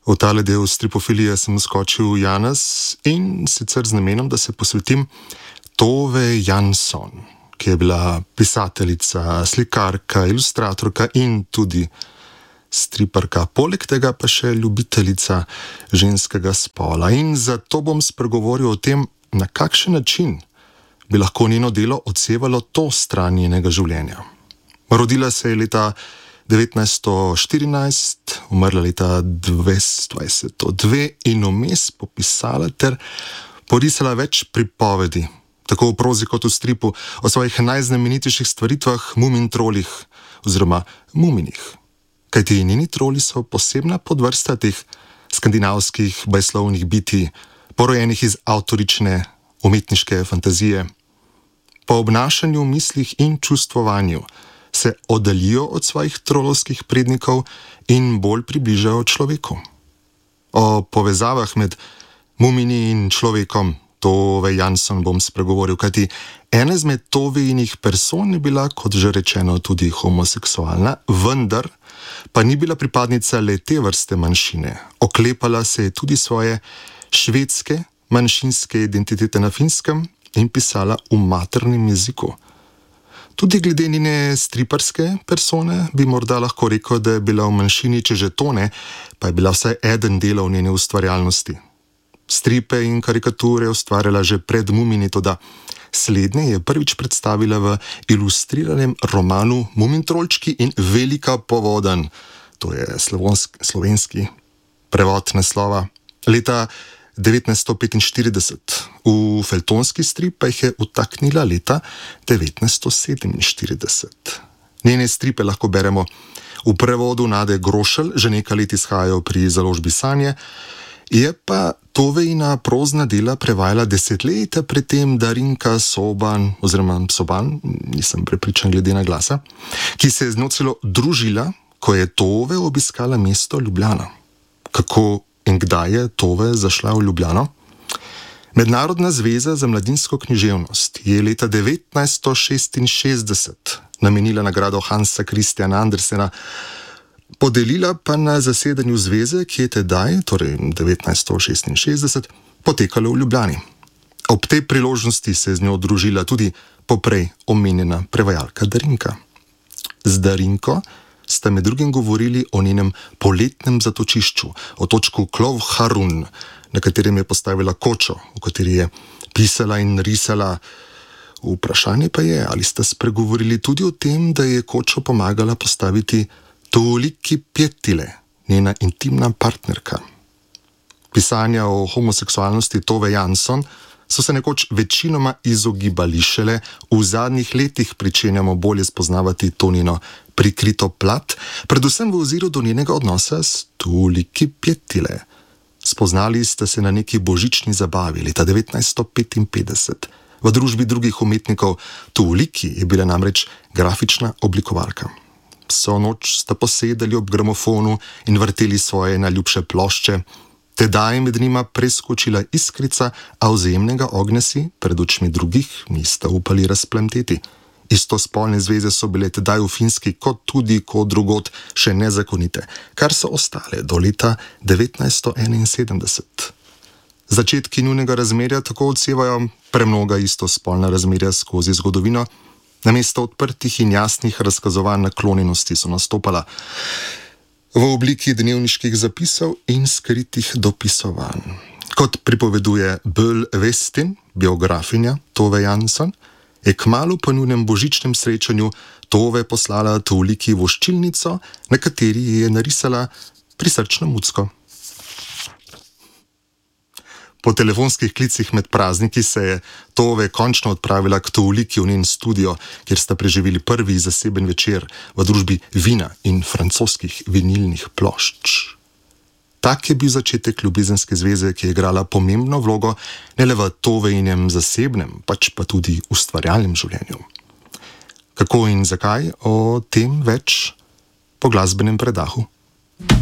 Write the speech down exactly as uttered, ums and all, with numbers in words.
V tale del stripofilije sem skočil Janez in sicer z namenom, da se posvetim Tove Jansson, ki je bila pisateljica, slikarka, ilustratorka in tudi striparka, poleg tega pa še ljubiteljica ženskega spola. In zato bom spregovoril o tem, na kakšen način bi lahko njeno delo odsevalo to stran njenega življenja. Rodila se je leta devetnajststo štirinajst, umrla leta dvesto dve in vmes popisala ter porisala več pripovedi, tako v prozi kot v stripu, o svojih najznamenitejših stvaritvah, Mumin trolih oziroma Muminih. Kajti njeni troli so posebna podvrsta teh skandinavskih bajslovnih bitij, porojenih iz avtorične umetniške fantazije. Po obnašanju, mislih in čustvovanju se oddaljijo od svojih trolovskih prednikov in bolj približajo človeku. O povezavah med mumini in človekom Tove Jansson bom spregovoril, kajti ena izmed Tovejinih person je bila, kot že rečeno, tudi homoseksualna, vendar pa ni bila pripadnica le te vrste manjšine. Oklepala se je tudi svoje švedske manjšinske identitete na Finskem in pisala v maternem jeziku. Tudi glede njene striparske persone bi morda lahko rekel, da je bila v manjšini, če že to ne, pa je bila vsaj eden delov njene ustvarjalnosti. Stripe in karikature je ustvarjala že pred Mumini, toda slednje je prvič predstavila v ilustriranem romanu Mumin trolčki in Velika povodan, to je slovenski prevod naslova, leta devetnajststo petinštirideset. V feljtonski strip pa jih je vtaknila leta devetnajststo sedeminštirideset. Njene stripe lahko beremo v prevodu Nade Grošelj, že nekaj let izhajajo pri založbi Sanje, je pa Tovejina prozna dela prevajala desetletja pred tem Darinka Soban, oziroma Soban, nisem prepričan glede na glasa, ki se je z njo celo družila, ko je Tove obiskala mesto Ljubljana. Kako in kdaj je Tove zašla v Ljubljano? Mednarodna zveza za mladinsko književnost je leta devetnajststo šestinšestdeset namenila nagrado Hansa Christiana Andersena, podelila pa na zasedanju zveze, ki je tedaj, torej devetnajststo šestinšestdeset, potekalo v Ljubljani. Ob tej priložnosti se je z njo družila tudi poprej omenjena prevajalka Darinka. Z Darinko sta med drugim govorili o njenem poletnem zatočišču, otočku Klovharun, na katerem je postavila kočo, v kateri je pisala in risala. Vprašanje pa je, ali sta spregovorili tudi o tem, da je kočo pomagala postaviti Tuulikki Pietilä, njena intimna partnerka. Pisanja o homoseksualnosti Tove Jansson so se nekoč večinoma izogibali, šele v zadnjih letih pričenjamo bolje spoznavati to njeno prikrito plat, predvsem v oziru do njenega odnosa s Tuulikki Pietilä. Spoznali sta se na neki božični zabavi leta devetnajststo petinpetdeset. V družbi drugih umetnikov. Tuulikki je bila namreč grafična oblikovalka. Vso noč sta posedali ob gramofonu in vrteli svoje najljubše plošče. Tedaj je med njima preskočila iskrica, a vzajemnega ognja si pred očmi drugih nista upali razplamteti. Istospolne zveze so bile tedaj v Finski kot tudi kot drugod še nezakonite, kar so ostale do leta devetnajststo enainsedemdeset. Začetki njunega razmerja tako odsevajo premnoga istospolna razmerja skozi zgodovino. Namesto odprtih in jasnih razkazovanj naklonjenosti so nastopala v obliki dnevniških zapisov in skritih dopisovanj. Kot pripoveduje Bøll Westin, biografinja Tove Jansson, je kmalu po njunem božičnem srečanju Tove poslala Tuulikki voščilnico, na kateri je narisala prisrčno mucko. Po telefonskih klicih med prazniki se je Tove končno odpravila k Tuulikki v njen studio, kjer sta preživeli prvi zaseben večer v družbi vina in francoskih vinilnih plošč. Tak je bil začetek ljubezenske zveze, ki je igrala pomembno vlogo ne le v Tovejinem zasebnem, pač pa tudi ustvarjalnem življenju. Kako in zakaj, o tem več po glasbenem predahu.